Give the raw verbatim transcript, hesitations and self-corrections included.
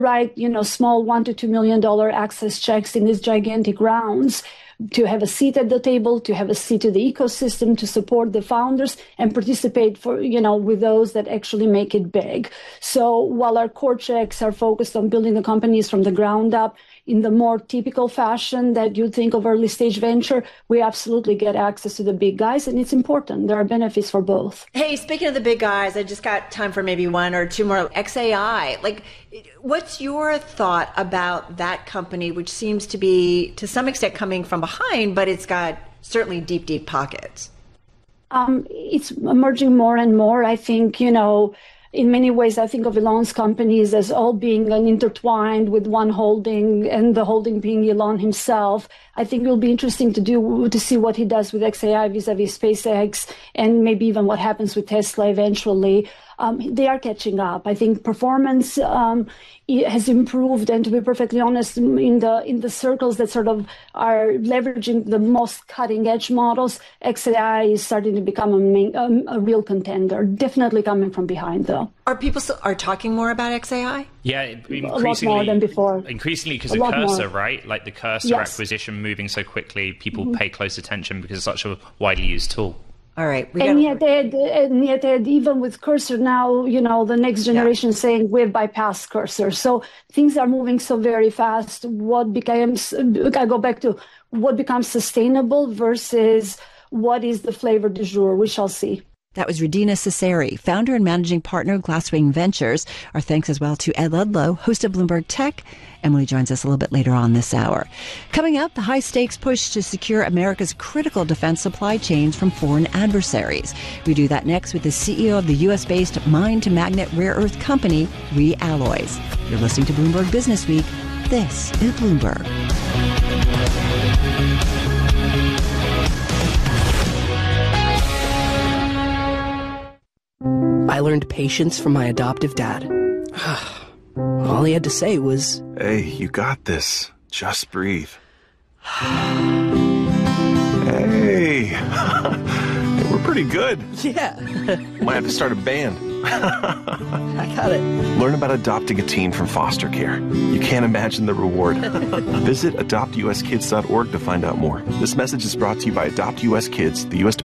write, you know, small one to two million dollar access checks in these gigantic rounds, to have a seat at the table, to have a seat to the ecosystem, to support the founders and participate for, you know, with those that actually make it big. So while our core checks are focused on building the companies from the ground up in the more typical fashion that you think of early stage venture, we absolutely get access to the big guys, and it's important. There are benefits for both. Hey, speaking of the big guys, I just got time for maybe one or two more. X A I, like, what's your thought about that company, which seems to be, to some extent, coming from behind, but it's got certainly deep, deep pockets? Um, it's emerging more and more. I think, you know, in many ways, I think of Elon's companies as all being intertwined with one holding, and the holding being Elon himself. I think it will be interesting to do to see what he does with X A I vis-a-vis SpaceX, and maybe even what happens with Tesla eventually. Um, they are catching up. I think performance um, has improved, and to be perfectly honest, in the in the circles that sort of are leveraging the most cutting edge models, X A I is starting to become a, main, um, a real contender. Definitely coming from behind, though. Are people still, are talking more about X A I? Yeah, increasingly, a lot more than before. Increasingly because of Cursor, more. right? Like the Cursor yes. acquisition moving so quickly, people mm-hmm. pay close attention because it's such a widely used tool. All right. We and, gotta... yet, Ed, and yet, Ed, even with Cursor now, you know, the next generation yeah. saying we've bypassed Cursor. So things are moving so very fast. What becomes, I go back to what becomes sustainable versus what is the flavor du jour. We shall see. That was Rudina Cesari, founder and managing partner of Glasswing Ventures. Our thanks as well to Ed Ludlow, host of Bloomberg Tech. Emily joins us a little bit later on this hour. Coming up, the high-stakes push to secure America's critical defense supply chains from foreign adversaries. We do that next with the C E O of the U S-based mine-to-magnet rare earth company, Realloys. You're listening to Bloomberg Business Week. This is Bloomberg. I learned patience from my adoptive dad. All he had to say was, "Hey, you got this. Just breathe." Hey, we're pretty good. Yeah. Might have to start a band. I got it. Learn about adopting a teen from foster care. You can't imagine the reward. Visit adopt u s kids dot org to find out more. This message is brought to you by Adopt U S Kids, the U S